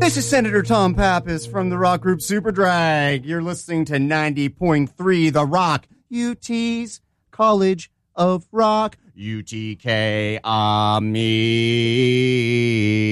This is Senator Tom Pappas from the rock group Superdrag. You're listening to 90.3 The Rock, UT's College of Rock, UTK, me.